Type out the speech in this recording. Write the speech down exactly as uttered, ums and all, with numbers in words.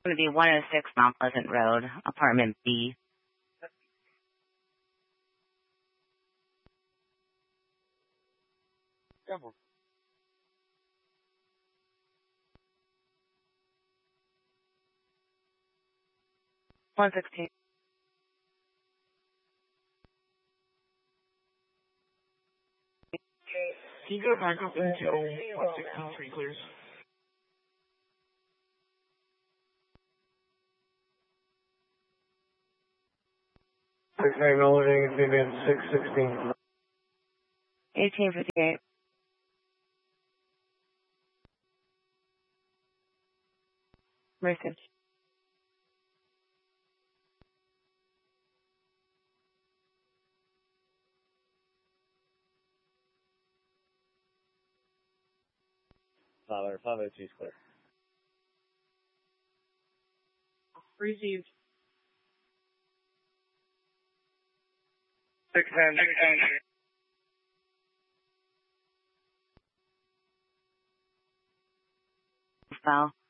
going to be one oh six Mount Pleasant Road, apartment B. Double. one sixteen. Can you go back up until one sixty-three, please? six nine Melody, Vivian six sixteen. eighteen fifty-eight. Received. Father, Father, two square. Received. Six ten, six ten. File.